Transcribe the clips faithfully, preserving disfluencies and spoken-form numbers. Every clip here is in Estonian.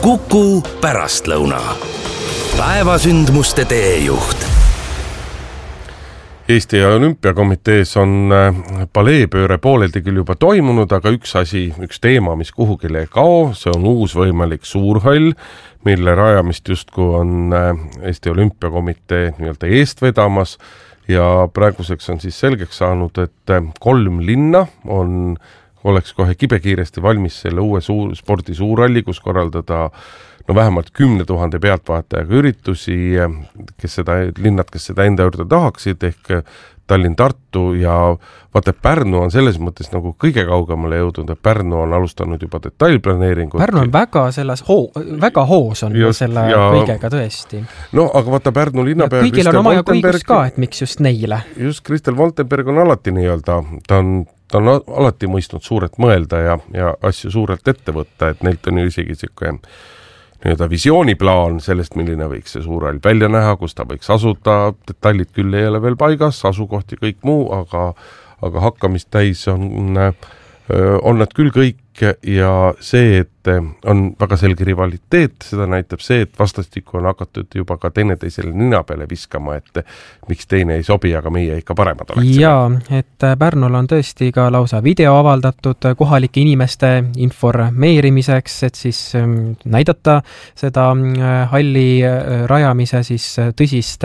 Kuku pärastlõuna. Päevasündmuste teejuht. Eesti Olümpiakomitees on paleepööre pooleldi küll juba toimunud, aga üks asi, üks teema, mis kuhugile ei kao, see on uus võimalik suurhall, mille rajamist justkui on Eesti Olümpiakomitee nii-öelda eest vedamas ja praeguseks on siis selgeks saanud, et kolm linna on, oleks kohe kibekiiresti valmis selle uue suur, spordi suurhalli, kus korraldada no vähemalt kümne tuhande pealtvaatajaga üritusi, kes seda, linnad, kes seda enda juurde tahaksid, ehk Tallinn, Tartu ja vaata, Pärnu on selles mõttes nagu kõige kaugemale jõudnud, et Pärnu on alustanud juba detailplaneeringut. Pärnu on väga selles hoo, väga hoos on just, selle ja, kõigega tõesti. No, aga vaata Pärnu linnapea kõigil on oma õigus ka, et miks just neile. Just Kristel Woltenberg on alati nii-öelda, ta on ta on alati mõistnud suurelt mõelda ja, ja asju suurelt ette võtta, et neilt on ju isegi siuke nii-öelda visiooniplaan sellest, milline võiks see suurhall välja näha, kus ta võiks asuda, detailid küll ei ole veel paigas, asukohti kõik muu, aga, aga hakkamist täis on, on nad küll kõik ja see, et on väga selge rivaliteet, seda näitab see, et vastastikku on hakatud juba ka teineteisele nina peale viskama, et miks teine ei sobi, aga meie ikka paremad oleksime. Jaa, et Pärnul on tõesti ka lausa video avaldatud kohalike inimeste informeerimiseks, et siis näidata seda halli rajamise siis tõsist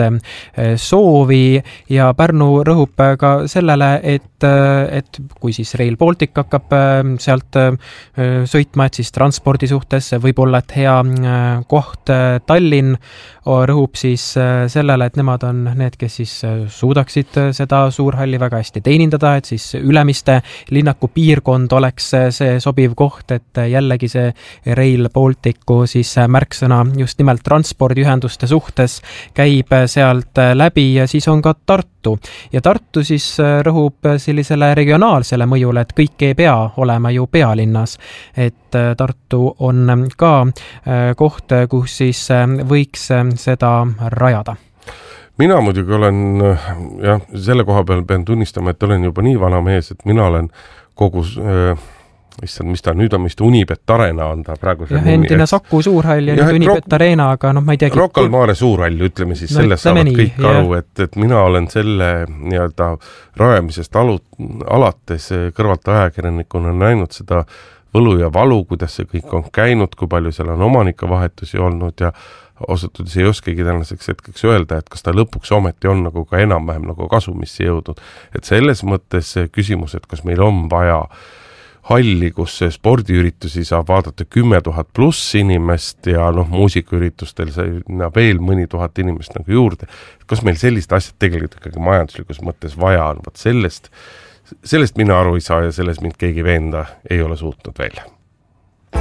soovi ja Pärnu rõhub ka sellele, et, et kui siis Rail Baltic hakkab sealt sõitma, et siis transpordi suhtes võib olla, et hea koht Tallinn rõhub siis sellele, et nemad on need, kes siis suudaksid seda suurhalli väga hästi teenindada, et siis Ülemiste linnaku piirkond oleks see sobiv koht, et jällegi see Rail Balticu siis märksõna just nimelt transpordiühenduste suhtes käib sealt läbi ja siis on ka Tartu. Ja Tartu siis rõhub sellisele regionaalsele mõjule, et kõik ei pea olema ju pealinnas, et Tartu on ka koht, kus siis võiks seda rajada. Mina muidugi olen, jah, selle koha peal pean tunnistama, et olen juba nii vana mees, et mina olen kogu, äh, issand, mis ta nüüd on, mis ta Unibet Arena on ta praegu. Jah, endine Saku suurhall ja nüüd Unibet Arena, aga noh, ma ei teagi. Rocca al Mare suurhall, ütleme siis, no, sellest saavad nii, kõik aru, et, et mina olen selle nii-öelda rajamisest alu, alates kõrvalt ajakirjanikuna näinud seda võlu ja valu, kuidas see kõik on käinud, kui palju seal on omanikavahetusi olnud ja osutudes ei oskagi tänaseks hetkeks öelda, et kas ta lõpuks ometi on nagu ka enam-vähem nagu kasumisse jõudnud. Et selles mõttes küsimus, et kas meil on vaja halli, kus spordiüritusi saab vaadata kümme tuhat pluss inimest ja noh, muusikaüritustel see veel mõni tuhat inimest nagu juurde. Kas meil sellist asjad tegelikult ikkagi majanduslikus mõttes vaja on? Võt sellest, sellest mina aru ei saa ja sellest mind keegi veenda ei ole suutnud välja.